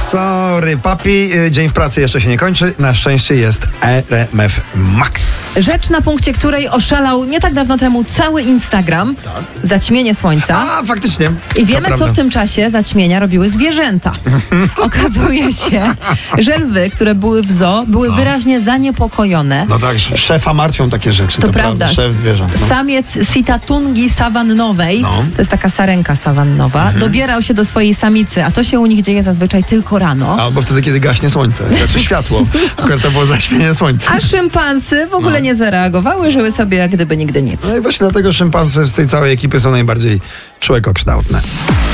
Sorry, papi, dzień w pracy jeszcze się nie kończy. Na szczęście jest RMF Max. Rzecz, na punkcie której oszalał nie tak dawno temu cały Instagram. Tak. Zaćmienie słońca. A, faktycznie. I wiemy, co w tym czasie zaćmienia robiły zwierzęta. Okazuje się, że lwy, które były w zoo, były wyraźnie zaniepokojone. No tak, szefa martwią takie rzeczy. To prawda. Szef zwierząt. No. Samiec sitatungi sawannowej, No. to jest taka sarenka sawannowa, dobierał się do swojej samicy, a to się u nich dzieje zazwyczaj tylko rano. Albo wtedy, kiedy gaśnie słońce, znaczy światło. Akurat to było zaćmienie słońca. A szympansy w ogóle nie zareagowały, żyły sobie jak gdyby nigdy nic. No i właśnie dlatego szympansy z tej całej ekipy są najbardziej człowiekokształtne.